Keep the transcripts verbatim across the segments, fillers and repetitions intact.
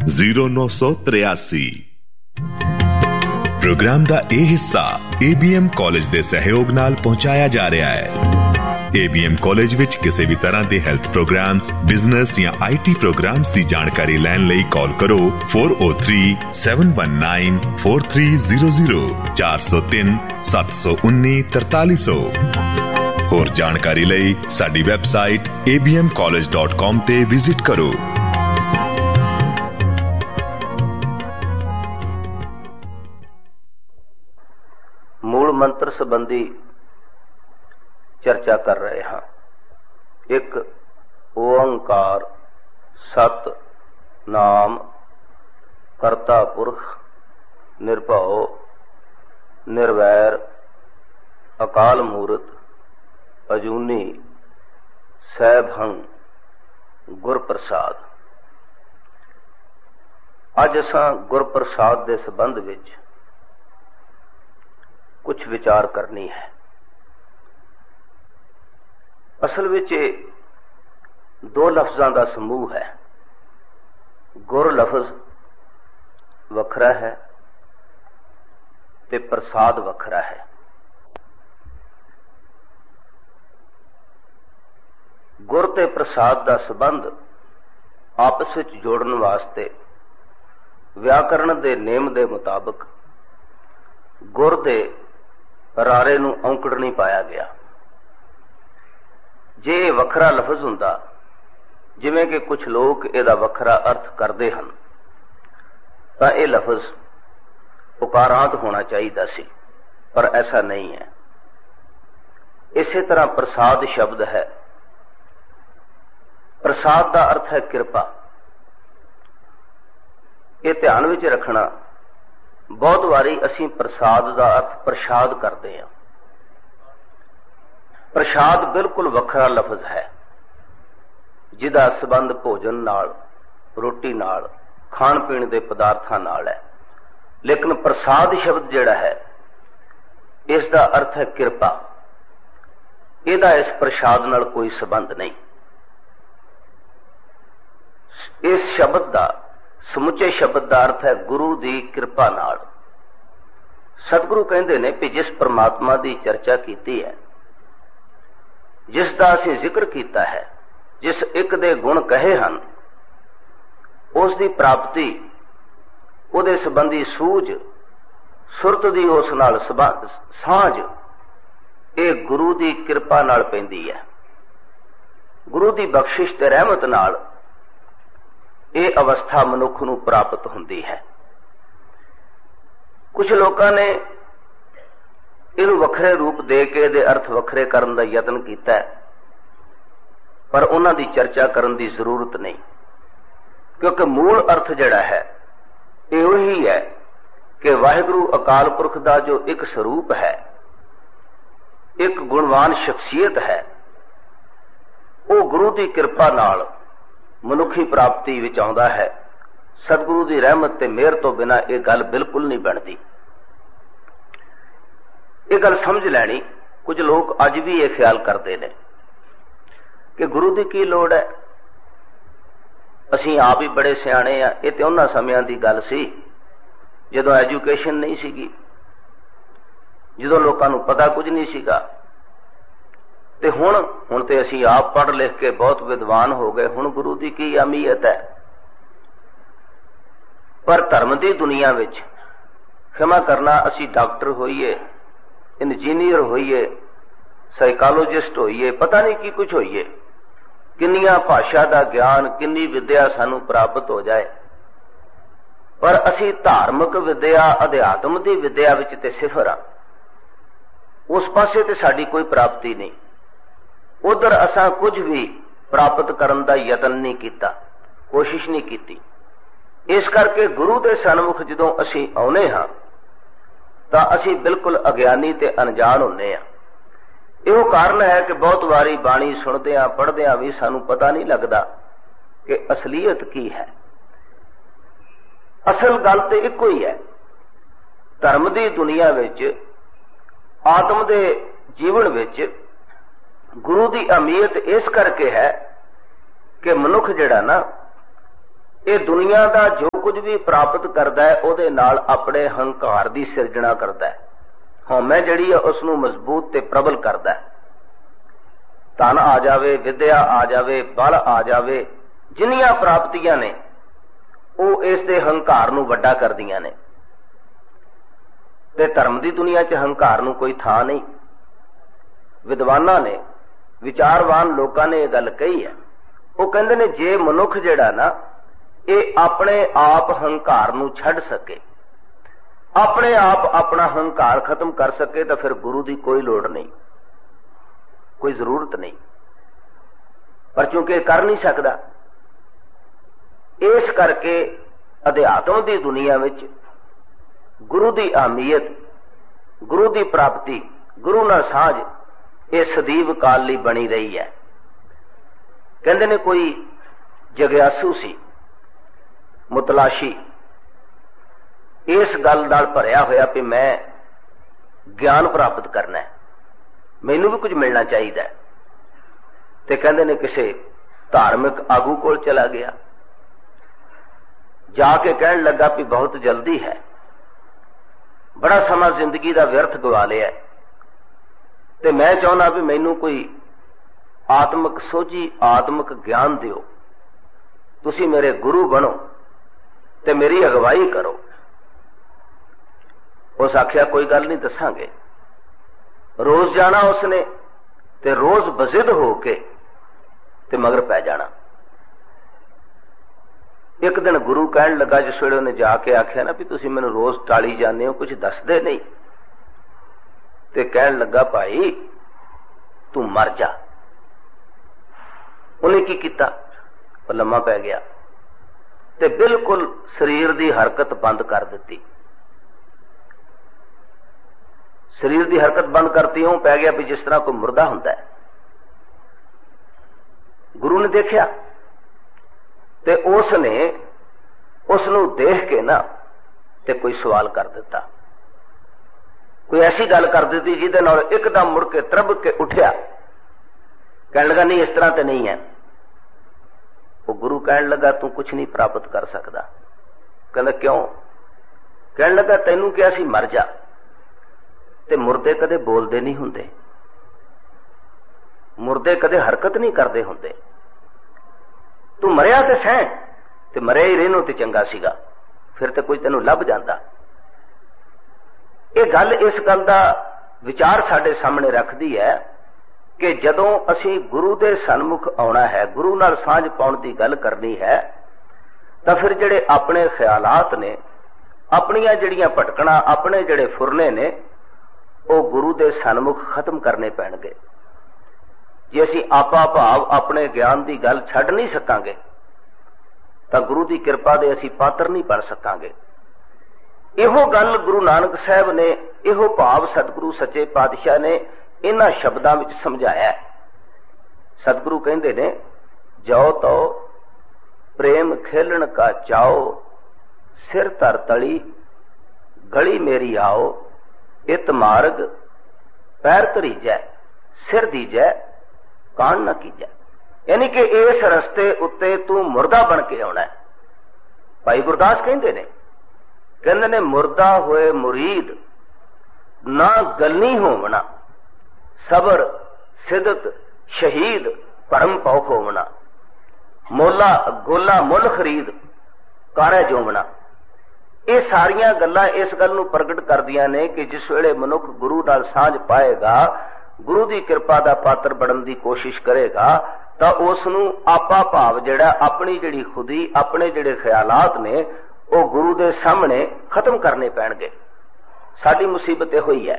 Zero नौ सौ तिरासी। Programme का यह हिस्सा ए बी एम कॉलेज के सहयोग नाल पहुंचाया जा रहा है। ए बी एम कॉलेज विच किसी भी तरह के हैल्थ प्रोग्राम्स, बिजनेस या आई टी प्रोग्राम्स की जानकारी लैन लई कॉल करो four O three seven one nine four three zero zero चार सौ तीन सत्त सौ उन्नी तरताली सौ। होर जानकारी लई साडी website A B M college dot com ते विजिट करो। मूल मंत्र संबंधी चर्चा कर रहे हैं। एक ओंकार सत नाम करता पुरख निर्भव निर्वैर अकाल मूरत अजूनी सैभंग गुरप्रसाद। अज असां गुरप्रसाद के संबंध विच कुछ विचार करनी है। असल विच दो लफ्जां दा समूह है। गुर लफ्ज वखरा है ते प्रसाद वखरा है। गुर ते प्रसाद दा संबंध आपस विच जोड़न वास्ते व्याकरण दे नेम दे मुताबिक गुर दे रारे नूं औंकड़ नहीं पाया गया। जे वखरा लफज हुंदा, जिवें कि कुछ लोग इहदा वखरा अर्थ करते हैं, तां यह लफज उकारांत होना चाहिए सी, पर ऐसा नहीं है। इसी तरह प्रसाद शब्द है। प्रसाद का अर्थ है कृपा। यह ध्यान विच रखना, बहुत वारी असीं प्रसाद का अर्थ प्रसाद करते हैं। प्रसाद बिल्कुल वखरा लफज है, जिदा संबंध भोजन नाल, रोटी नाल, खाण पीण के पदार्थां नाल है। लेकिन प्रसाद शब्द जिहड़ा है, इसका अर्थ है कृपा। इहदा इस प्रसाद नाल कोई संबंध नहीं। इस शब्द का समुचे शब्द का अर्थ है गुरु की कृपा नाल। सतगुरु कहते ने कि जिस परमात्मा की चर्चा की है, जिसका असीं जिक्र किया है, जिस एक दे गुण कहे हैं, उसकी प्राप्ति, उहदे संबंधी सूझ, सुरत की उस नाल सांझ, ये गुरु की कृपा नाल पैंदी है। गुरु की बख्शिश ते रहमत नाल ये अवस्था मनुख नूं प्राप्त होंदी है। कुछ लोगों ने इनू वखरे रूप दे के दे अर्थ वखरे करने का यत्न किया है, पर उन्हां दी चर्चा करने की जरूरत नहीं, क्योंकि मूल अर्थ जिहड़ा है इहो ही है कि वाहिगुरु अकाल पुरख का जो एक स्वरूप है, एक गुणवान शख्सियत है, वो गुरु की कृपा नाल मनुखी प्राप्ति विच आउंदा है। सतगुरु की रहमत ते मेहर तो बिना यह गल बिल्कुल नहीं बनती। यह गल समझ लैनी। कुछ लोग अज भी यह ख्याल करते हैं कि गुरु की की लोड़ है, असीं आप ही बड़े सियाणे आ। ये तो उन्हां समयां दी गल सी जदों एजुकेशन नहीं सीगी, जदों लोकां नूं पता कुछ नहीं सीगा। ते हुण हुण ते असीं आप पढ़ लिख के बहुत विद्वान हो गए, हुण गुरु की की अहमियत है। पर धर्म की दुनिया विच क्षमा करना, असी डॉक्टर होइए, इंजीनियर होइए, साइकोलॉजिस्ट होइए, पता नहीं की कुछ होइए, किन्नियां भाषा का ज्ञान, किन्नी विद्या सानू प्राप्त हो जाए, पर असी धार्मिक विद्या, अध्यात्म की विद्या विच ते सिफर आ। उस पासे ते साडी कोई प्राप्ति नहीं। उधर असां कुछ भी प्राप्त करने का यतन नहीं किया, कोशिश नहीं की। इस करके गुरु के सन्मुख जदों असीं आउणे हां तां असीं बिल्कुल अज्ञानी ते अनजान होने हां। इहो कारण है कि बहुत वारी बाणी सुनदियां पढ़दियां भी सानू पता नहीं लगता कि असलीयत की है। असल गल तो इको ही है। धर्म की दुनिया विच, आत्म के जीवन विच गुरु की अहमियत इस करके है कि मनुख जिहड़ा ना, ये दुनिया का जो कुछ भी प्राप्त करता है ਉਹਦੇ ਨਾਲ ਆਪਣੇ ਹੰਕਾਰ ਦੀ ਸਿਰਜਣਾ ਕਰਦਾ ਹੈ। ਹਉਮੈ ਜਿਹੜੀ ਹੈ ਉਸ ਨੂੰ ਮਜ਼ਬੂਤ ਤੇ ਪ੍ਰਬਲ ਕਰਦਾ ਹੈ। ਧਨ ਆ ਜਾਵੇ, ਵਿਦਿਆ ਆ ਜਾਵੇ, ਬਲ ਆ ਜਾਵੇ, ਜਿੰਨੀਆਂ ਪ੍ਰਾਪਤੀਆਂ ਨੇ ਉਹ ਇਸ ਦੇ ਹੰਕਾਰ ਨੂੰ ਵੱਡਾ ਕਰਦੀਆਂ ਨੇ। ਤੇ ਧਰਮ ਦੀ ਦੁਨੀਆ 'ਚ ਹੰਕਾਰ ਨੂੰ ਕੋਈ ਥਾਂ ਨਹੀਂ। ਵਿਦਵਾਨਾਂ ਨੇ, ਵਿਚਾਰਵਾਨ ਲੋਕਾਂ ਨੇ ਇਹ ਗੱਲ ਕਹੀ ਹੈ। ਉਹ ਕਹਿੰਦੇ ਨੇ ਜੇ ਮਨੁੱਖ ਜਿਹੜਾ ਨਾ ਇਹ ਆਪਣੇ ਆਪ ਹੰਕਾਰ ਨੂੰ ਛੱਡ ਸਕੇ, ਆਪਣੇ ਆਪ ਆਪਣਾ ਹੰਕਾਰ ਖਤਮ ਕਰ ਸਕੇ ਤਾਂ ਫਿਰ ਗੁਰੂ ਦੀ ਕੋਈ ਲੋੜ ਨਹੀਂ, ਕੋਈ ਜ਼ਰੂਰਤ ਨਹੀਂ। ਪਰ ਕਿਉਂਕਿ ਇਹ ਕਰ ਨਹੀਂ ਸਕਦਾ, ਇਸ ਕਰਕੇ ਅਧਿਆਤਮ ਦੀ ਦੁਨੀਆ ਵਿੱਚ ਗੁਰੂ ਦੀ ਅਹਿਮੀਅਤ, ਗੁਰੂ ਦੀ ਪ੍ਰਾਪਤੀ, ਗੁਰੂ ਨਾਲ ਸਾਂਝ ਇਹ ਸਦੀਵ ਕਾਲ ਲਈ ਬਣੀ ਰਹੀ ਹੈ। ਕਹਿੰਦੇ ਨੇ ਕੋਈ ਜਗਿਆਸੂ ਸੀ, ਮੁਤਲਾਸ਼ੀ, ਇਸ ਗੱਲ ਨਾਲ ਭਰਿਆ ਹੋਇਆ ਕਿ ਮੈਂ ਗਿਆਨ ਪ੍ਰਾਪਤ ਕਰਨਾ ਹੈ, ਮੈਨੂੰ ਵੀ ਕੁਝ ਮਿਲਣਾ ਚਾਹੀਦਾ ਹੈ। ਤੇ ਕਹਿੰਦੇ ਨੇ ਕਿਸੇ ਧਾਰਮਿਕ ਆਗੂ ਕੋਲ ਚਲਾ ਗਿਆ, ਜਾ ਕੇ ਕਹਿਣ ਲੱਗਾ ਵੀ ਬਹੁਤ ਜਲਦੀ ਹੈ, ਬੜਾ ਸਮਾਂ ਜ਼ਿੰਦਗੀ ਦਾ ਵਿਅਰਥ ਗਵਾ ਲਿਆ ਤੇ ਮੈਂ ਚਾਹੁੰਦਾ ਵੀ ਮੈਨੂੰ ਕੋਈ ਆਤਮਿਕ ਸੋਝੀ, ਆਤਮਿਕ ਗਿਆਨ ਦਿਓ, ਤੁਸੀਂ ਮੇਰੇ ਗੁਰੂ ਬਣੋ ਤੇ ਮੇਰੀ ਅਗਵਾਈ ਕਰੋ। ਉਸ ਆਖਿਆ ਕੋਈ ਗੱਲ ਨਹੀਂ, ਦੱਸਾਂਗੇ। ਰੋਜ਼ ਜਾਣਾ ਉਸਨੇ ਤੇ ਰੋਜ਼ ਬਜ਼ਿਦ ਹੋ ਕੇ ਤੇ ਮਗਰ ਪੈ ਜਾਣਾ। ਇੱਕ ਦਿਨ ਗੁਰੂ ਕਹਿਣ ਲੱਗਾ, ਜਿਸ ਵੇਲੇ ਉਹਨੇ ਜਾ ਕੇ ਆਖਿਆ ਨਾ ਵੀ ਤੁਸੀਂ ਮੈਨੂੰ ਰੋਜ਼ ਟਾਲੀ ਜਾਂਦੇ ਹੋ, ਕੁਝ ਦੱਸਦੇ ਨਹੀਂ, ਤੇ ਕਹਿਣ ਲੱਗਾ ਭਾਈ ਤੂੰ ਮਰ ਜਾ। ਉਹਨੇ ਕੀ ਕੀਤਾ, ਉਹ ਲੰਮਾ ਪੈ ਗਿਆ ਤੇ ਬਿਲਕੁਲ ਸਰੀਰ ਦੀ ਹਰਕਤ ਬੰਦ ਕਰ ਦਿੱਤੀ। ਸਰੀਰ ਦੀ ਹਰਕਤ ਬੰਦ ਕਰਤੀ, ਉਹ ਪੈ ਗਿਆ ਵੀ ਜਿਸ ਤਰ੍ਹਾਂ ਕੋਈ ਮੁਰਦਾ ਹੁੰਦਾ ਹੈ। ਗੁਰੂ ਨੇ ਦੇਖਿਆ ਤੇ ਉਸ ਨੇ ਉਸ ਨੂੰ ਦੇਖ ਕੇ ਨਾ ਤੇ ਕੋਈ ਸਵਾਲ ਕਰ ਦਿੱਤਾ, ਕੋਈ ਐਸੀ ਗੱਲ ਕਰ ਦਿੱਤੀ ਜਿਹਦੇ ਨਾਲ ਇੱਕਦਮ ਮੁੜ ਕੇ ਤਰਬ ਕੇ ਉੱਠਿਆ, ਕਹਿਣ ਲੱਗਾ ਨਹੀਂ, ਇਸ ਤਰ੍ਹਾਂ ਤੇ ਨਹੀਂ ਹੈ। ਉਹ ਗੁਰੂ ਕਹਿਣ ਲੱਗਾ ਤੂੰ ਕੁਛ ਨਹੀਂ ਪ੍ਰਾਪਤ ਕਰ ਸਕਦਾ। ਕਹਿੰਦਾ ਕਿਉਂ? ਕਹਿਣ ਲੱਗਾ ਤੈਨੂੰ ਕਿਹਾ ਸੀ ਮਰ ਜਾ, ਤੇ ਮੁਰਦੇ ਕਦੇ ਬੋਲਦੇ ਨਹੀਂ ਹੁੰਦੇ, ਮੁਰਦੇ ਕਦੇ ਹਰਕਤ ਨਹੀਂ ਕਰਦੇ ਹੁੰਦੇ। ਤੂੰ ਮਰਿਆ ਤੇ ਸਹਿ, ਤੇ ਮਰਿਆ ਹੀ ਰਹਿਣੋਂ ਤੇ ਚੰਗਾ ਸੀਗਾ, ਫਿਰ ਤੇ ਕੋਈ ਤੈਨੂੰ ਲੱਭ ਜਾਂਦਾ। ਇਹ ਗੱਲ ਇਸ ਗੱਲ ਦਾ ਵਿਚਾਰ ਸਾਡੇ ਸਾਹਮਣੇ ਰੱਖਦੀ ਹੈ ਕਿ ਜਦੋਂ ਅਸੀਂ ਗੁਰੂ ਦੇ ਸਨਮੁਖ ਆਉਣਾ ਹੈ, ਗੁਰੂ ਨਾਲ ਸਾਂਝ ਪਾਉਣ ਦੀ ਗੱਲ ਕਰਨੀ ਹੈ, ਤਾਂ ਫਿਰ ਜਿਹੜੇ ਆਪਣੇ ਖਿਆਲਾਤ ਨੇ, ਆਪਣੀਆਂ ਜਿਹੜੀਆਂ ਭਟਕਣਾ, ਆਪਣੇ ਜਿਹੜੇ ਫੁਰਨੇ ਨੇ, ਉਹ ਗੁਰੂ ਦੇ ਸਨਮੁਖ ਖਤਮ ਕਰਨੇ ਪੈਣਗੇ। ਜੇ ਅਸੀਂ ਆਪਾ ਭਾਵ ਆਪਣੇ ਗਿਆਨ ਦੀ ਗੱਲ ਛੱਡ ਨਹੀਂ ਸਕਾਂਗੇ ਤਾਂ ਗੁਰੂ ਦੀ ਕਿਰਪਾ ਦੇ ਅਸੀਂ ਪਾਤਰ ਨਹੀਂ ਬਣ ਸਕਾਂਗੇ। ਇਹੋ ਗੱਲ ਗੁਰੂ ਨਾਨਕ ਸਾਹਿਬ ਨੇ, ਇਹੋ ਭਾਵ ਸਤਿਗੁਰੂ ਸੱਚੇ ਪਾਤਸ਼ਾਹ ਨੇ ਇਹਨਾਂ ਸ਼ਬਦਾਂ ਵਿੱਚ ਸਮਝਾਇਆ। ਸਤਿਗੁਰੂ ਕਹਿੰਦੇ ਨੇ, ਜਾਓ ਤੋ ਪ੍ਰੇਮ ਖੇਲਣ ਕਾ ਚਾਓ, ਸਿਰ ਧਰ ਤਲੀ ਗਲੀ ਮੇਰੀ ਆਓ, ਇਤ ਮਾਰਗ ਪੈਰ ਧਰੀਜੈ, ਸਿਰ ਦੀਜੈ ਕਾਣ ਨਾ ਕੀਜੈ। ਯਾਨੀ ਕਿ ਇਸ ਰਸਤੇ ਉੱਤੇ ਤੂੰ ਮੁਰਦਾ ਬਣ ਕੇ ਆਉਣਾ ਹੈ। ਭਾਈ ਗੁਰਦਾਸ ਕਹਿੰਦੇ ਨੇ, ਕਹਿੰਦੇ ਨੇ ਮੁਰਦਾ ਹੋਏ ਮੁਰੀਦ ਨਾ ਗਲਨੀ ਹੋਵਣਾ, ਸਬਰ ਸਿਦਤ ਸ਼ਹੀਦ ਭਰਮ ਪਉ ਹੋਵਣਾ, ਮੋਲਾ ਗੋਲਾ ਮੁੱਲ ਖਰੀਦ ਕਾਰੇ ਜੋਵਣਾ। ਇਹ ਸਾਰੀਆਂ ਗੱਲਾਂ ਇਸ ਗੱਲ ਨੂੰ ਪ੍ਰਗਟ ਕਰਦੀਆਂ ਨੇ ਕਿ ਜਿਸ ਵੇਲੇ ਮਨੁੱਖ ਗੁਰੂ ਨਾਲ ਸਾਂਝ ਪਾਏਗਾ, ਗੁਰੂ ਦੀ ਕਿਰਪਾ ਦਾ ਪਾਤਰ ਬਣਨ ਦੀ ਕੋਸ਼ਿਸ਼ ਕਰੇਗਾ, ਤਾਂ ਉਸ ਨੂੰ ਆਪਾ ਭਾਵ ਜਿਹੜਾ, ਆਪਣੀ ਜਿਹੜੀ ਖੁਦੀ, ਆਪਣੇ ਜਿਹੜੇ ਖਿਆਲਾਤ ਨੇ, ਉਹ ਗੁਰੂ ਦੇ ਸਾਹਮਣੇ ਖਤਮ ਕਰਨੇ ਪੈਣਗੇ। ਸਾਡੀ ਮੁਸੀਬਤ ਇਹ ਹੋਈ ਹੈ,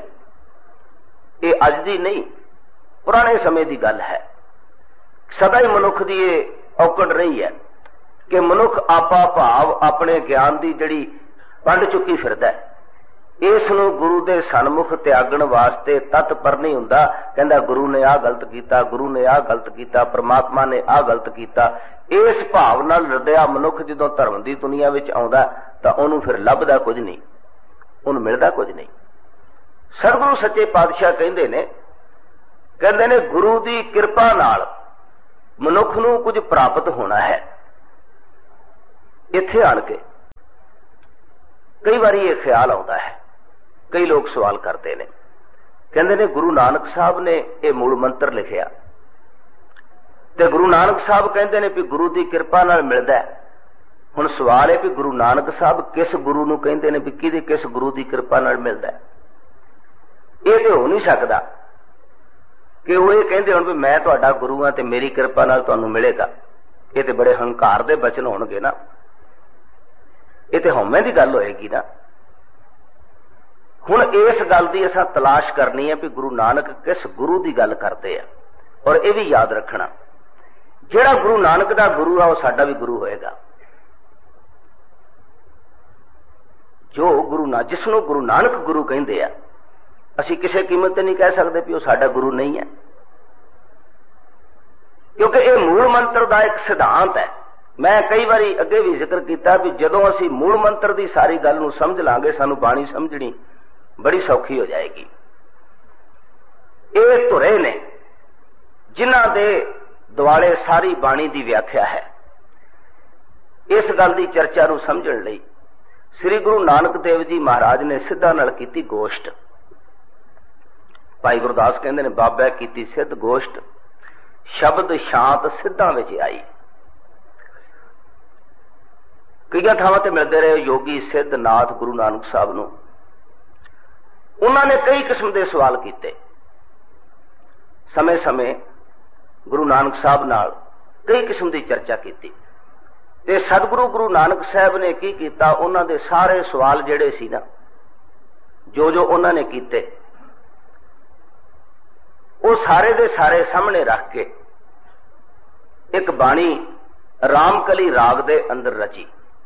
ਇਹ ਅੱਜ ਦੀ ਨਹੀਂ, ਪੁਰਾਣੇ ਸਮੇਂ ਦੀ ਗੱਲ ਹੈ। ਸਦਾ ਹੀ ਮਨੁੱਖ ਦੀ ਇਹ ਔਕੜ ਰਹੀ ਹੈ ਕਿ ਮਨੁੱਖ ਆਪਾ ਭਾਵ ਆਪਣੇ ਗਿਆਨ ਦੀ ਜਿਹੜੀ ਵੰਡ ਚੁੱਕੀ ਫਿਰਦਾ ਹੈ, ਇਸ ਨੂੰ ਗੁਰੂ ਦੇ ਸਨਮੁਖ ਤਿਆਗਣ ਵਾਸਤੇ ਤਤਪਰ ਨਹੀਂ ਹੁੰਦਾ। ਕਹਿੰਦਾ ਗੁਰੂ ਨੇ ਆਹ ਗਲਤ ਕੀਤਾ, ਗੁਰੂ ਨੇ ਆਹ ਗਲਤ ਕੀਤਾ, ਪ੍ਰਮਾਤਮਾ ਨੇ ਆਹ ਗਲਤ ਕੀਤਾ। ਇਸ ਭਾਵ ਨਾਲ ਲੜਿਆ ਮਨੁੱਖ ਜਦੋਂ ਧਰਮ ਦੀ ਦੁਨੀਆ ਵਿੱਚ ਆਉਂਦਾ ਤਾਂ ਉਹਨੂੰ ਫਿਰ ਲੱਭਦਾ ਕੁਝ ਨਹੀਂ, ਉਹਨੂੰ ਮਿਲਦਾ ਕੁਝ ਨਹੀਂ। ਸਤਿਗੁਰੂ ਸੱਚੇ ਪਾਤਸ਼ਾਹ ਕਹਿੰਦੇ ਨੇ, ਕਹਿੰਦੇ ਨੇ ਗੁਰੂ ਦੀ ਕਿਰਪਾ ਨਾਲ ਮਨੁੱਖ ਨੂੰ ਕੁਝ ਪ੍ਰਾਪਤ ਹੋਣਾ ਹੈ। ਇੱਥੇ ਆਣ ਕੇ कई बार ये ख्याल आता है, कई लोग सवाल करते हैं, कहते ने गुरु नानक साहब ने यह मूल मंत्र लिखिया ते गुरु नानक साहब कहते हैं भी गुरु की कृपा नाल मिलता है। हुण सवाल है भी गुरु नानक साहब किस गुरु नूं कहते हैं भी कि किस गुरु की कृपा नाल मिलता है? ये तो हो नहीं सकता कि वो ये कहते हो भी मैं तुहाडा गुरु हाँ ते मेरी कृपा नाल तुहानूं मिलेगा। ये तो बड़े हंकार दे बचन होणगे ना, ये तो हौमे की गल होएगी ना। हुण इस गल की असां तलाश करनी है भी गुरु नानक किस गुरु की गल करते हैं। और यह भी याद रखना, जिहड़ा गुरु नानक का गुरु है वह साडा भी गुरु होएगा। जो गुरु ना जिसनों गुरु नानक गुरु कहते हैं, असी किसी कीमत नहीं कह सकते भी वह साडा गुरु नहीं है, क्योंकि यह मूल मंत्र का एक सिद्धांत है। मैं कई बार अगे भी जिक्र किया भी जदों असी मूल मंत्र की सारी गल नूं समझ लांगे, सानू बाणी समझनी बड़ी सौखी हो जाएगी। ये धुरे ने जिन्हां दे दुआले सारी बाणी की व्याख्या है। इस गल की चर्चा नूं समझण लई श्री गुरु नानक देव जी महाराज ने सिद्धा नाल कीती गोष्ठ। भाई गुरदास कहते हैं बाबा कीती सिद्ध गोष्ठ, शब्द शांत सिद्धा विच आई। कई थावां ते मिलते रहे योगी सिद्ध नाथ गुरु नानक साहब नूं। उन्होंने कई किस्म के सवाल किए, समय समय गुरु नानक साहब नाल कई किस्म की चर्चा की। ते सतगुरु गुरु नानक साहब ने की किया, उन्होंने सारे सवाल जिहड़े सी ना जो जो उन्होंने कीते वो सारे दे सारे सामने रख के एक बाणी रामकली राग दे अंदर रची।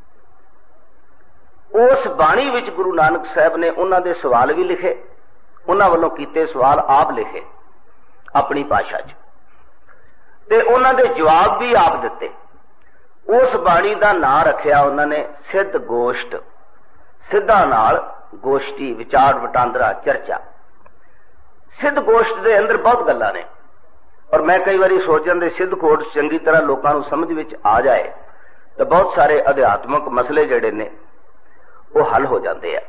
उस बाणी विच गुरु नानक साहब ने उन्होंने सवाल भी लिखे, उन्होंने वालों कीते सवाल आप लिखे अपनी भाषा च, ते उन्होंने जवाब भी आप दिते। उस बाणी का नाम रखिया उन्होंने सिद्ध गोष्ठ। सिद्धा नाल गोष्ठी, विचार वटांदरा, चर्चा। सिद्ध गोष्ठ के अंदर बहुत गल्लां ने, और मैं कई बार सोचन सिद्ध गोष्ठ चंगी तरह लोगों को समझ विच आ जाए तो बहुत सारे अध्यात्मक मसले जिहड़े ने वो हल हो जाते हैं।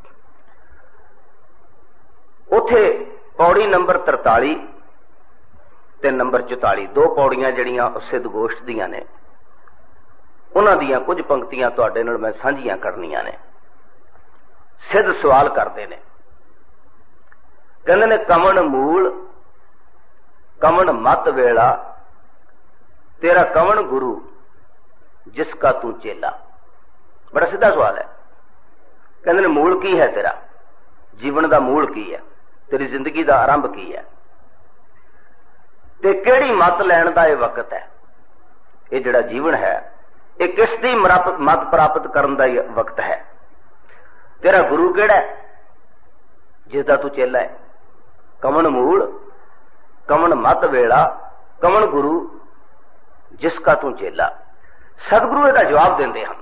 उथे पौड़ी नंबर तरताली ते नंबर चौताली दो पौड़ियां जिहड़ियां सिद्ध गोष्ठ दियां ने, उन्हां दियां कुछ पंक्तियां तुहाडे नाल मैं साझियां करनियां ने। सिद्ध सवाल करते ने, कहंदे ने कमन मूल कमन मत वेला, तेरा कमन गुरु जिसका तू चेला। बड़ा सीधा सवाल है। कहंदे ने मूल की है तेरा, जीवन का मूल की है, तेरी जिंदगी का आरंभ की है, ते केड़ी मत लैण दा ये वक्त है। ये जिहड़ा जीवन है ये किसदी मत प्राप्त करन दा वक्त है। तेरा गुरु केड़ा है जिसदा तू चेला है। कमन मूल कमन मत वेला, कमन गुरु जिसका तू चेला। सतगुरु इसका जवाब देंदे हैं।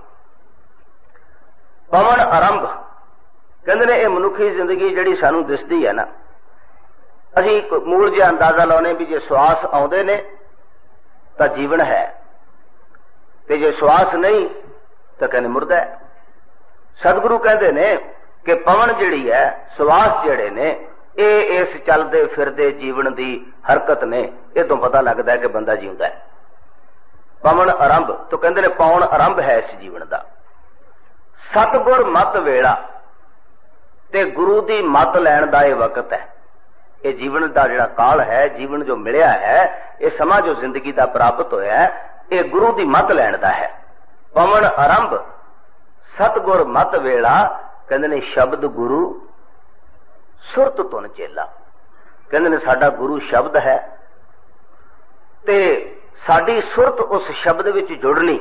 पवन आरंभ कहते ने, यह मनुखी जिंदगी जिहड़ी सानू दिसदी है ना, असी मूल जिहा अंदाजा लाउने भी जे श्वास आउंदे ने तो जीवन है, ते जे श्वास नहीं तो कहने मुर्दा है। सतगुरु कहते ने कि पवन जिहड़ी है, श्वास जिहड़े ने, ये इस चलते फिरदे जीवन की हरकत ने, ये तो पता लगता है कि बंदा जीवता है। पवन आरंभ तो कहते ने पवन आरंभ है इस जीवन का। सतगुर मत वेला ते गुरु की मत लैण का यह वक्त है। ये जीवन का जिहड़ा काल है, जीवन जो मिलिया है, ये समा जो जिंदगी का प्राप्त होया है, ये गुरु की मत लैण का है। पवन आरंभ सतगुर मत वेला, कहते ने शब्द गुरु सुरत तुन चेला। कहते ने साडा गुरु शब्द है, ते साडी सुरत उस शब्द विच जुड़नी,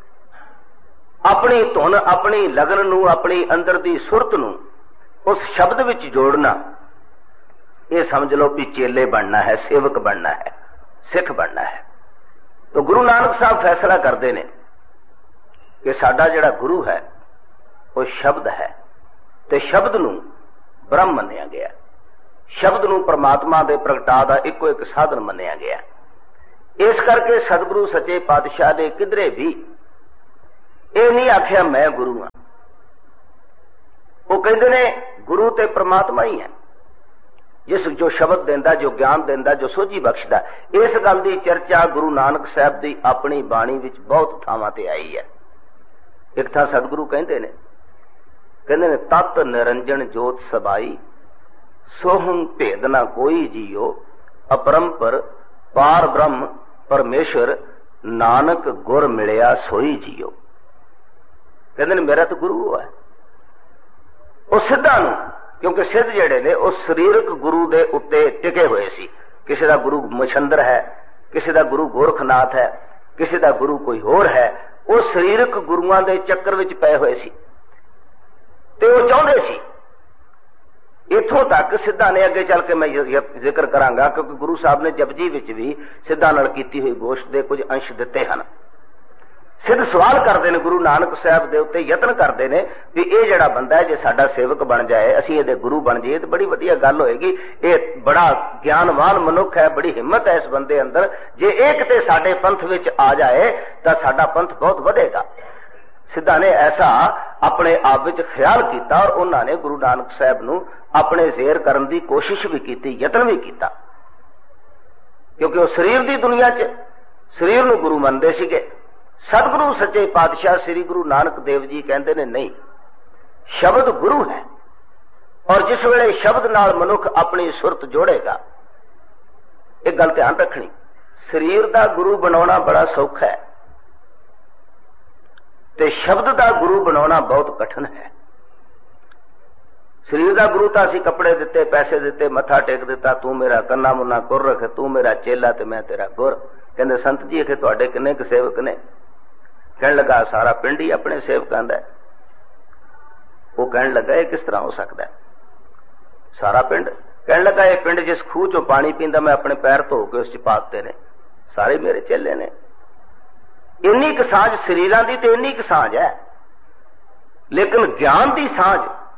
अपनी धुन अपनी लगन नूं, अपनी अंदर दी सुरत नूं उस शब्द विच जोड़ना, ये समझ लो कि चेले बनना है, सेवक बनना है, सिख बनना है। तो गुरु नानक साहब फैसला करते हैं कि साडा जिहड़ा गुरु है वो शब्द है, ते शब्द नूं ब्रह्म मन्निया गया, शब्द नूं परमात्मा दे प्रगटा दा इको एक साधन मन्निया गया। इस करके सतगुरु सच्चे पातशाह ने किधरे भी ये नहीं आख्या मैं गुरु हाँ, वो कहते ने गुरु ते परमात्मा ही है, जिस जो शब्द देंदा, जो ज्ञान देंदा, जो सोझी बख्शदा। इस गल की चर्चा गुरु नानक साहब की अपनी बाणी विच बहुत थावां ते आई है। एक थां सतगुरु कहते ने कहते ने तत् निरंजन जोत सबाई, सोहम भेद ना कोई जियो, अपरंपर पार ब्रह्म परमेश्वर, नानक गुर मिलिया सोई जियो। कहते ने मेरा तो गुरु है। वो सिद्धां नूं, क्योंकि सिद्ध जेड़े ने वो शरीरक गुरु दे उत्ते टिके हुए सी। किसी का गुरु मछंदर है, किसी का गुरु गोरखनाथ है, किसी का गुरु कोई होर है। वो शरीरक गुरुआं दे चक्कर विच पए हुए सी ते वो चाहुंदे सी। इथों तक सिद्धा ने अगे चल के मैं जिक्र करांगा, क्योंकि गुरु साहब ने जपजी विच भी सिद्धा नाल कीती हुई गोश्त दे कुछ अंश दिते हन। सिद्ध सवाल करते हैं गुरु नानक साहब के उत्ते, यतन करते हैं भी ये जड़ा बंदा है जे साडा सेवक बन जाए, असीं इहदे गुरु बन जाइए तो बड़ी वधिया गल होएगी। ये बड़ा ज्ञानवान मनुख है, बड़ी हिम्मत है इस बंदे अंदर। जे एक ते साडे पंथ विच आ जाए तो साडा पंथ बहुत वधेगा। सिद्धा ने ऐसा अपने आप विच ख्याल किया और उन्होंने गुरु नानक साहब नूं अपने जेर करन दी कोशिश भी की, यतन भी किया, क्योंकि वो शरीर की दुनिया च शरीर नूं गुरु मनदे सीगे। सतगुरु सच्चे पातशाह श्री गुरु नानक देव जी कहते ने नहीं, शब्द गुरु है और जिस वेले शब्द नाल मनुख अपनी सुरत जोड़ेगा, एक गल ध्यान रखनी, शरीर का गुरु बनाना बड़ा सौखा है ते शब्द का गुरु बनाना बहुत कठिन है। शरीर का गुरु तो असी कपड़े दिते, पैसे दिते, मत्था टेक दिता, तू मेरा कन्ना मुन्ना कुर रख, तू मेरा चेला ते मैं तेरा गुर। कहते संत जी कि तुहाडे किन्ने क सेवक ने? कहने लगा सारा पिंड ही अपने सेवकां दा है। वो कहने लगा ये किस तरह हो सकता है सारा पिंड? कहने लगा ये पिंड जिस खूह चो पानी पींदा मैं अपने पैर धो के उस च पा दिते ने, सारे मेरे चेले ने। इन्नी क सांझ शरीरां दी ते इन्नी क सांझ है, लेकिन ज्ञान की सांझ,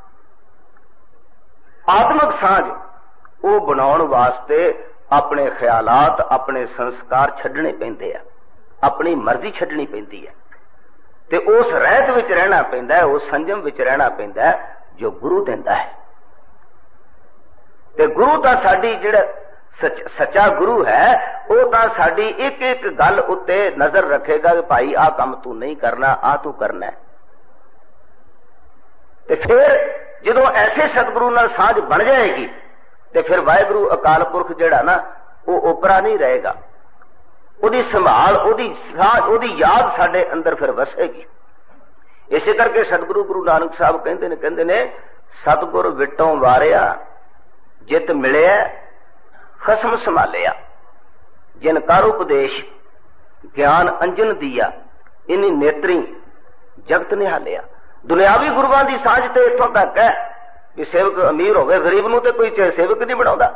आत्मक सांझ वो बनाउण वास्ते अपने ख्यालात, अपने संस्कार छड्डने पैंदे आ, अपनी मर्जी छड्डनी पैंदी है ते उस रहत विच रहना पैंदा है, उस संयम विच रहना पैंदा है जो गुरु देंदा है। ते गुरु तां साडी जिहड़ा सच, सच्चा गुरु है वो तां साडी एक एक गल उत्ते नजर रखेगा कि भाई आ काम तू नहीं करना, आ तू करना है। ते फिर जदों ऐसे सतगुरु नाल साझ बन जाएगी ते फिर वाहिगुरु अकाल पुरख जिहड़ा ना वो ओपरा नहीं रहेगा, उहदी संभाल, उहदी साझ, उहदी याद साडे अंदर फिर वसेगी। इसे करके सतगुरु गुरु नानक साहब कहते ने कहते ने सतगुर विटों वारिया, जित मिलिया खसम संभालिया, जिन कर उपदेश ज्ञान अंजन दिया, इन्नी नेत्री जगत निहालिया। दुनियावी गुरुआं दी साझ ते इत्थों तक है कि सेवक अमीर होवे, गरीब नूं ते कोई सेवक नहीं बनाउंदा,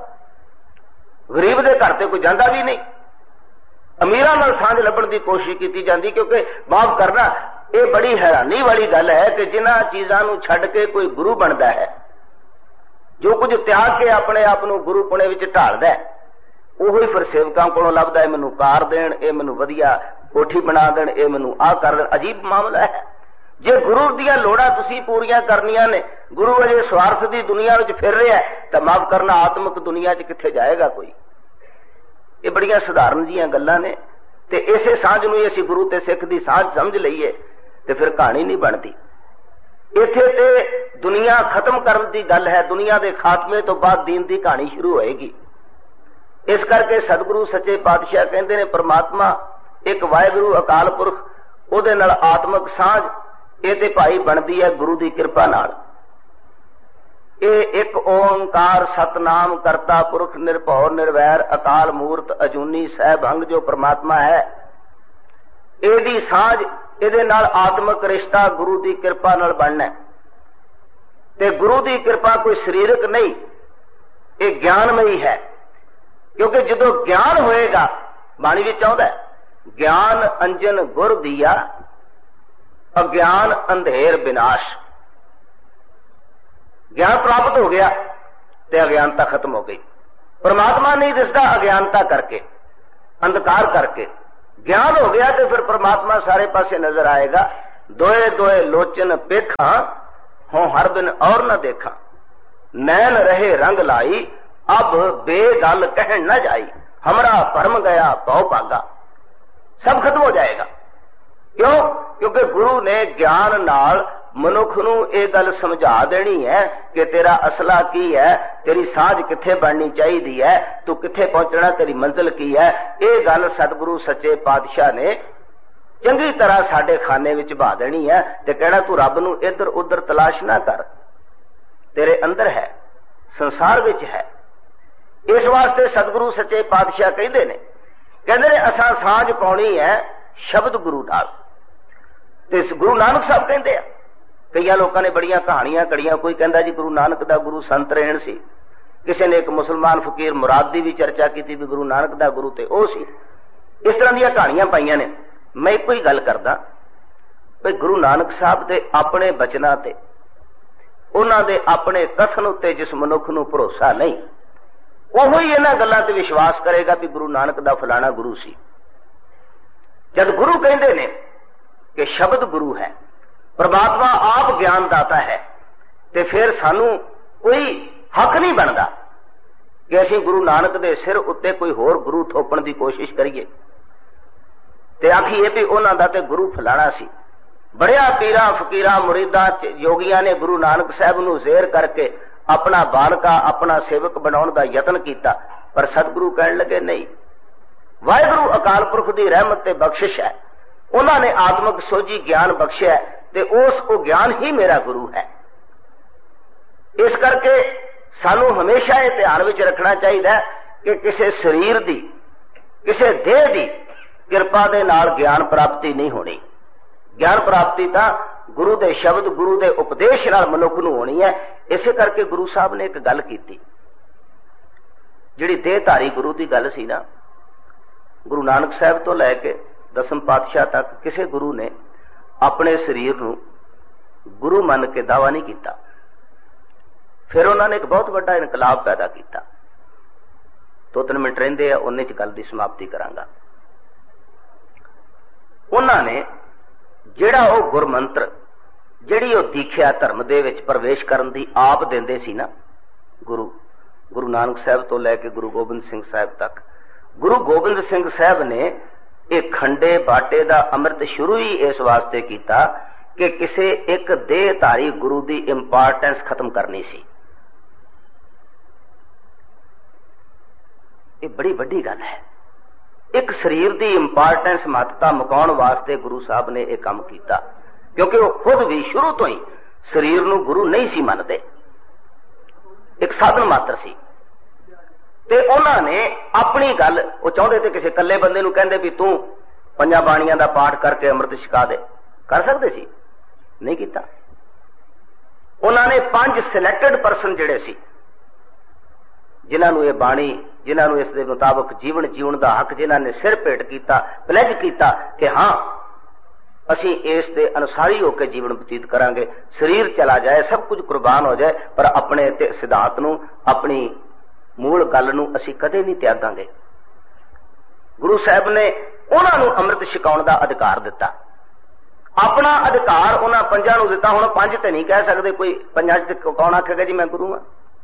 गरीब दे घर ते कोई जांदा भी नहीं। अमीरां नाल सांझ लभण दी कोशिश की जाती, क्योंकि माफ करना ये बड़ी हैरानी वाली गल है कि जिन्हां चीज़ां नूं छड्ड के कोई गुरु बनदा है, जो कुछ त्याग के अपने आप नूं गुरु पुणे विच ढालदा है, उही फिर सेवकां कोलों लभदा है मैनूं कार देण, ये मैनूं वधिया कोठी बना देण, ये मैनूं आ कर देण। अजीब मामला है। जे गुरु दियां लोड़ां तुसीं पूरीआं करनियां ने, गुरु अजे स्वार्थ दी दुनिया विच फिर रिहा है, तां माफ करना आत्मक दुनिया च कित्थे जाएगा कोई? ये बड़ियां सधारण जिहियां गल्लां ने ते इसे सांझ नूं असीं गुरु ते सिख दी सांझ समझ लईए ते फिर कहानी नहीं बनती। इत्थे ते दुनिया खत्म करन दी गल है, दुनिया दे खात्मे तो बाद दीन दी कहानी शुरू होएगी। इस करके सतगुरु सच्चे पातशाह कहंदे ने परमात्मा एक वाहिगुरु अकाल पुरख, उहदे नाल आत्मक सांझ ये ते भाई बनदी है गुरु दी किरपा नाल। ये एक ओंकार सतनाम करता पुरख निरभौ निर्वैर अकाल मूर्त अजूनी सहभंग जो परमात्मा है, एदी सांझ इहदे नाल आत्मक रिश्ता गुरु दी किरपा नाल बनना है। ते गुरु दी किरपा कोई शरीरक नहीं, ये ज्ञानमयी है। क्योंकि जदों ज्ञान होएगा, बाणी विच आउंदा है ज्ञान अंजन गुर दिया, अज्ञान अंधेर विनाश। ज्ञान प्राप्त हो गया तो अज्ञानता खत्म हो गई। परमात्मा नहीं दिसदा अज्ञानता करके, अंधकार करके। ज्ञान हो गया तो फिर परमात्मा सारे पासे नजर आएगा। दोए दोए लोचन पेखा हों हर बिन और न देखा, नैन रहे रंग लाई, अब बेगल कहन न जाई, हमरा भरम गया भौ भागा। सब खत्म हो जाएगा। क्यों? क्योंकि गुरु ने ज्ञान नाल मनुख नूं ये गल समझा देनी है कि तेरा असला की है, तेरी साझ किथे बननी चाहिए है, तू किथे पहुंचना, तेरी मंजिल की है। ये गल सतगुरु सच्चे पातशाह ने चंगी तरह साडे खाने विच बहा देनी है ते कहना तू रब नूं इधर उधर तलाश ना कर, तेरे अंदर है, संसार विच है। इस वास्ते सतगुरु सच्चे पातशाह कहते ने, कहते ने असां साझ पाउणी है शब्द गुरु नाल। ते गुरु नानक साहब कहते हैं, कई लोगों ने बड़ियां कहानियां कड़ियां, कोई कहता जी गुरु नानक दा गुरु संत रहन सी, किसी ने एक मुसलमान फकीर मुराद की भी चर्चा की भी गुरु नानक दा गुरु ते ओ सी। इस तरह दी कहानियां पाइयां ने। मैं एक ही गल करदा भाई गुरु नानक साहब दे अपने बचना ते उन्हां दे अपने कथन उत्ते जिस मनुख नूं भरोसा नहीं, ओहो ही इन्हां गल्लां ते विश्वास करेगा भी गुरु नानक दा फलाना गुरु सी। जद गुरु कहंदे ने कि शब्द गुरु है, परमात्मा आप ज्ञानदाता है, ते फिर सानू कोई हक नहीं बनता कि असीं गुरु नानक दे सिर उत्ते कोई होर गुरु थोपण की कोशिश करिए ते आखिए भी उन्हां दा ते गुरु फलाना सी। बड़िया पीरा फकीरा मुरीदा योगियां ने गुरु नानक साहब नूं ज़ेर करके अपना बालका अपना सेवक बनाउण दा यतन कीता, पर सतगुरु कहण लगे नहीं, वाहिगुरू अकाल पुरख दी रहमत ते बख्शिश है, उन्हां ने आत्मक सोझी ज्ञान बख्शिया ते उस को ज्ञान ही मेरा गुरु है। इस करके सानू हमेशा यह ध्यान विच रखना चाहिए कि किसी शरीर दी किसी देह दी किरपा दे नाल ज्ञान प्राप्ति नहीं होनी। ज्ञान प्राप्ति तां गुरु दे शब्द गुरु दे उपदेश नाल मनुख नूं होनी है। इसे करके गुरु साहब ने एक गल कीती, जिहड़ी देहधारी गुरु की गल सी ना, गुरु नानक साहब तो लैके दसम पातशाह तक किसी गुरु ने अपने शरीर नूं गुरु मन के दावा नहीं किया। फिर उन्होंने एक बहुत बड़ा इनकलाब पैदा किया। दो तीन मिनट रहिंदे आ, उन्ने च गल की समाप्ति करांगा। उन्होंने जिहड़ा वो गुरमंत्र जिहड़ी वो दीख्या धर्म दे विच प्रवेश करन दी आप देंदे सी ना, गुरु गुरु नानक साहब तो लैके गुरु गोबिंद सिंह साहब तक, गुरु गोबिंद सिंह साहब ने एक खंडे बाटे दा अमृत शुरू ही इस वास्ते किया कि किसी एक देहधारी गुरु की इंपॉर्टेंस खत्म करनी सी। ये बड़ी वड्डी गल है। एक शरीर की इंपॉर्टेंस महत्ता मुकाउण वास्ते गुरु साहब ने यह काम किया, क्योंकि वो खुद भी शुरू तो ही शरीर नूं गुरु नहीं सी मनते, एक साधन मात्र सी। ते उन्होंने अपनी गल वो चाहते थे किसी कल्ले बंदे नूं कहंदे भी तू पंजां बाणियां दा पाठ करके अमृत छका दे, कर सकते सी, नहीं किया। उन्होंने पांच सिलेक्टेड परसन जिहड़े सी जिन्हां नूं ये बाणी, जिन्हां नूं इस दे मुताबक जीवन जीवन का हक, जिन्हां ने सिर भेट किया, प्लेज किया कि हाँ असीं इस दे अनुसारी होकर जीवन बतीत करांगे, शरीर चला जाए, सब कुछ कुर्बान हो जाए, पर अपने सिद्धांत नूं, अपनी मूल गल नूं असीं कदे नहीं त्यागांगे। गुरु साहब ने उन्हां नूं अमृत छकाउण दा अधिकार दिता, अपना अधिकार उन्हां पंजां नूं दिता। हुण पंज ते नहीं कह सकदे, कोई पंजां च कौन आखेगा जी मैं गुरु हां।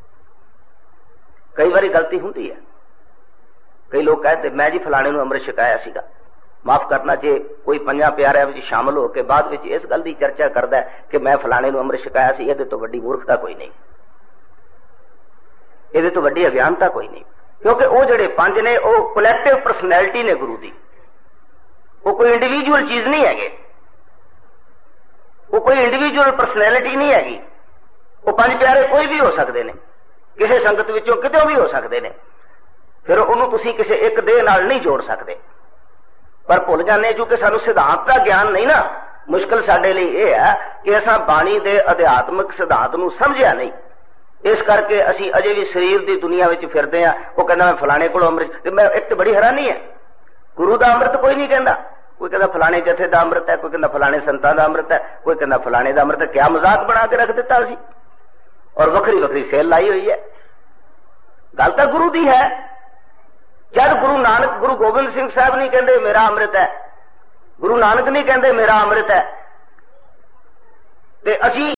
कई बारी गलती हुंदी है, कई लोग कहते मैं जी फलाणे नूं अमृत छकाया सीगा। माफ करना, जे कोई पंजां प्यारिਆਂ विच शामिल होकर बाद विच इस गल की चर्चा करता है कि मैं फलाणे नूं अमृत छकाया सी, इहदे तो वड्डी मूर्खता कोई नहीं, इहदे तो वड्डी अज्ञानता कोई नहीं। क्योंकि वो जिहड़े पंज ने वो कलैक्टिव परसनैलिटी ने गुरु की, वो कोई इंडिविजुअल चीज नहीं हैगे, वो कोई इंडिविजुअल परसनैलिटी नहीं हैगी। वो पंज प्यारे कोई भी हो सकते हैं, किसी संगत विचों कितों भी हो सकते हैं, फिर उन्होंने तुसीं किसी एक देह नाल नहीं जोड़ सकते। पर भुल जाने क्योंकि सानू सिद्धांत का ज्ञान नहीं ना, मुश्किल साडे लई यह है कि असां बाणी दे अध्यात्मक सिद्धांत नूं समझिया नहीं, इस करके असीं अजे भी शरीर की दुनिया में फिरदे हां। वो कहना मैं फलाणे कोलों अमृत, ते मैं एक तो बड़ी हैरानी है, गुरु का अमृत कोई नहीं कहता, कोई कहता फलाणे जथे का अमृत है, कोई कहता फलाणे संतां दा अमृत है, कोई कहता फलाणे का अमृत है। क्या मजाक बना के रख दिता असीं, और वखरी वखरी सेल लाई हुई है। गल तो गुरु की है। जब गुरु नानक गुरु गोबिंद सिंह साहब नहीं कहते मेरा अमृत है, गुरु नानक नहीं कहते मेरा अमृत है, ते असीं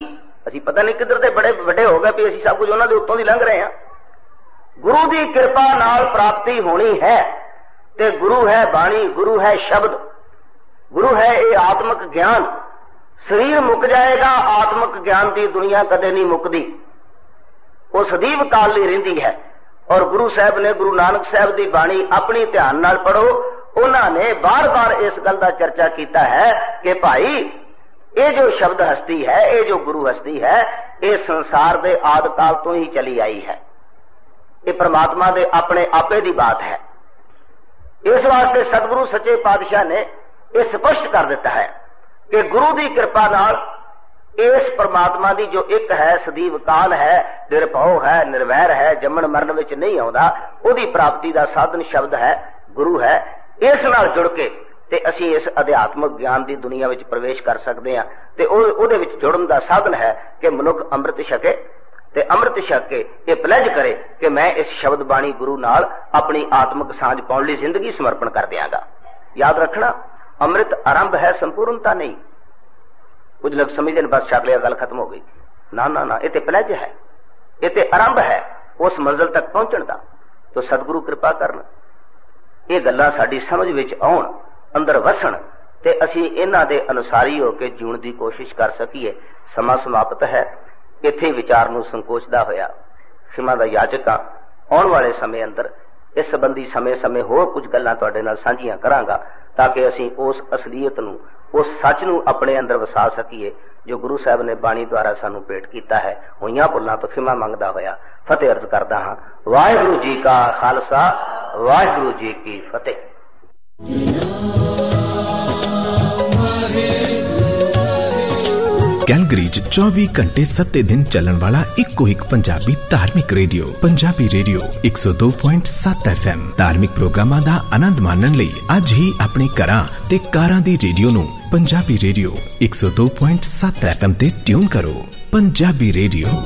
ਅਸੀਂ ਪਤਾ ਨਹੀਂ ਕਿੱਧਰ ਦੇ ਬੜੇ ਵੱਡੇ ਹੋ ਗਏ ਵੀ ਅਸੀਂ ਸਭ ਕੁਝ ਉਹਨਾਂ ਦੇ ਉੱਤੋਂ ਦੀ ਲੰਘ ਰਹੇ ਹਾਂ। ਗੁਰੂ ਦੀ ਕਿਰਪਾ ਨਾਲ ਪ੍ਰਾਪਤੀ ਹੋਣੀ ਹੈ ਤੇ ਗੁਰੂ ਹੈ ਬਾਣੀ, ਗੁਰੂ ਹੈ ਸ਼ਬਦ, ਗੁਰੂ ਹੈ ਇਹ ਆਤਮਿਕ ਗਿਆਨ। ਸਰੀਰ ਮੁੱਕ ਜਾਏਗਾ, ਆਤਮਿਕ ਗਿਆਨ ਦੀ ਦੁਨੀਆ ਕਦੇ ਨਹੀਂ ਮੁੱਕਦੀ, ਉਹ ਸਦੀਵ ਕਾਲ ਲਈ ਰਹਿੰਦੀ ਹੈ। ਔਰ ਗੁਰੂ ਸਾਹਿਬ ਨੇ ਗੁਰੂ ਨਾਨਕ ਸਾਹਿਬ ਦੀ ਬਾਣੀ ਆਪਣੀ ਧਿਆਨ ਨਾਲ ਪੜ੍ਹੋ। ਉਹਨਾਂ ਨੇ ਬਾਰ-ਬਾਰ ਇਸ ਗੱਲ ਦਾ ਚਰਚਾ ਕੀਤਾ ਹੈ ਕਿ ਭਾਈ ਇਹ ਜੋ ਸ਼ਬਦ ਹਸਤੀ ਹੈ, ਇਹ ਜੋ ਗੁਰੂ ਹਸਤੀ ਹੈ, ਇਹ ਸੰਸਾਰ ਦੇ ਆਦਿ ਕਾਲ ਤੋਂ ਹੀ ਚਲੀ ਆਈ ਹੈ। ਇਹ ਪ੍ਰਮਾਤਮਾ ਦੇ ਆਪਣੇ ਆਪੇ ਦੀ ਬਾਤ ਹੈ। ਇਸ ਵਾਸਤੇ ਸਤਿਗੁਰੂ ਸੱਚੇ ਪਾਤਸ਼ਾਹ ਨੇ ਇਹ ਸਪਸ਼ਟ ਕਰ ਦਿੱਤਾ ਹੈ ਕਿ ਗੁਰੂ ਦੀ ਕਿਰਪਾ ਨਾਲ ਇਸ ਪ੍ਰਮਾਤਮਾ ਦੀ ਜੋ ਇੱਕ ਹੈ, ਸਦੀਵ ਕਾਲ ਹੈ, ਨਿਰਭਉ ਹੈ, ਨਿਰਵੈਰ ਹੈ, ਜੰਮਣ ਮਰਨ ਵਿੱਚ ਨਹੀਂ ਆਉਂਦਾ, ਉਹਦੀ ਪ੍ਰਾਪਤੀ ਦਾ ਸਾਧਨ ਸ਼ਬਦ ਹੈ, ਗੁਰੂ ਹੈ। ਇਸ ਨਾਲ ਜੁੜ ਕੇ ਤੇ ਅਸੀਂ ਇਸ ਅਧਿਆਤਮਿਕ ਗਿਆਨ ਦੀ ਦੁਨੀਆ ਵਿੱਚ ਪ੍ਰਵੇਸ਼ ਕਰ ਸਕਦੇ ਹਾਂ ਤੇ ਉਹ ਉਹਦੇ ਵਿੱਚ ਜੁੜਨ ਦਾ ਸਾਧਨ ਹੈ ਕਿ ਮਨੁੱਖ ਅੰਮ੍ਰਿਤ ਛਕੇ ਤੇ ਅੰਮ੍ਰਿਤ ਛਕ ਕੇ ਇਹ ਪਲੇਜ ਕਰੇ ਕਿ ਮੈਂ ਇਸ ਸ਼ਬਦ ਬਾਣੀ ਗੁਰੂ ਨਾਲ ਆਪਣੀ ਆਤਮਿਕ ਸਾਂਝ ਪਾਉਣ ਲਈ ਜ਼ਿੰਦਗੀ ਸਮਰਪਣ ਕਰ ਦਿਆਂਗਾ। ਯਾਦ ਰੱਖਣਾ, ਅੰਮ੍ਰਿਤ ਆਰੰਭ ਹੈ, ਸੰਪੂਰਨਤਾ ਨਹੀਂ। ਕੁਝ ਲੋਕ ਸਮਝਦੇ ਨੇ ਬਸ ਛਕ ਲਿਆ ਗੱਲ ਖਤਮ ਹੋ ਗਈ। ਨਾ ਨਾ ਨਾ, ਇਹ ਤੇ ਪਲੇਜ ਹੈ, ਇਹ ਤੇ ਆਰੰਭ ਹੈ ਉਸ ਮੰਜ਼ਿਲ ਤੱਕ ਪਹੁੰਚਣ ਦਾ। ਤੋ ਸਤਿਗੁਰੂ ਕਿਰਪਾ ਕਰਨ, ਇਹ ਗੱਲਾਂ ਸਾਡੀ ਸਮਝ ਵਿੱਚ ਆਉਣ, ਅੰਦਰ ਵਸਣ ਤੇ ਅਸੀਂ ਇਹਨਾਂ ਦੇ ਅਨੁਸਾਰੀ ਹੋ ਕੇ ਜਿਉਣ ਦੀ ਕੋਸ਼ਿਸ਼ ਕਰ ਸਕੀਏ। ਸਮਾਂ ਸਮਾਪਤ ਹੈ। ਇੱਥੇ ਵਿਚਾਰ ਨੂੰ ਸੰਕੋਚਦਾ ਹੋਇਆ ਖਿਮਾ ਦਾ ਯਾਚਕ ਹਾਂ। ਆਉਣ ਵਾਲੇ ਸਮੇਂ ਅੰਦਰ ਇਸ ਸੰਬੰਧੀ ਸਮੇਂ-ਸਮੇਂ ਹੋਰ ਕੁਝ ਗੱਲਾਂ ਤੁਹਾਡੇ ਨਾਲ ਸਾਂਝੀਆਂ ਕਰਾਂਗਾ ਤਾਂ ਕਿ ਅਸੀਂ ਉਸ ਅਸਲੀਅਤ ਨੂੰ, ਉਸ ਸੱਚ ਨੂੰ ਆਪਣੇ ਅੰਦਰ ਵਸਾ ਸਕੀਏ ਜੋ ਗੁਰੂ ਸਾਹਿਬ ਨੇ ਬਾਣੀ ਦੁਆਰਾ ਸਾਨੂੰ ਭੇਟ ਕੀਤਾ ਹੈ। ਹੋਈਆਂ ਭੁੱਲਾਂ ਤੋਂ ਖਿਮਾ ਮੰਗਦਾ ਹੋਇਆ ਫਤਿਹ ਅਰਜ਼ ਕਰਦਾ ਹਾਂ। ਵਾਹਿਗੁਰੂ ਜੀ ਕਾ ਖਾਲਸਾ, ਵਾਹਿਗੁਰੂ ਜੀ ਕੀ ਫਤਿਹ। ਕੈਲਗਰੀ ਚ ਚੌਵੀ ਘੰਟੇ ਸੱਤੇ ਦਿਨ ਚੱਲਣ ਵਾਲਾ ਇੱਕੋ ਇੱਕ ਪੰਜਾਬੀ ਧਾਰਮਿਕ ਰੇਡੀਓ ਪੰਜਾਬੀ ਰੇਡੀਓ ਇੱਕ ਸੌ ਦੋ ਪੁਆਇੰਟ ਸੱਤ ਐਫ ਐਮ। ਧਾਰਮਿਕ ਪ੍ਰੋਗਰਾਮਾਂ ਦਾ ਆਨੰਦ ਮਾਣਨ ਲਈ ਅੱਜ ਹੀ ਆਪਣੇ ਘਰਾਂ ਤੇ ਕਾਰਾਂ ਦੀ ਰੇਡੀਓ ਨੂੰ ਪੰਜਾਬੀ ਰੇਡੀਓ ਇੱਕ ਸੌ ਦੋ ਪੁਆਇੰਟ ਸੱਤ ਐਫ ਐਮ ਤੇ ਟਿਊਨ ਕਰੋ। ਪੰਜਾਬੀ ਰੇਡੀਓ